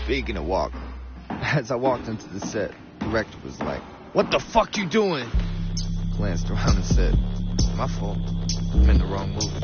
Speaking of walk, as I walked into the set, the director was like, "What the fuck you doing?" Glanced around and said, "My fault. I'm in the wrong movie."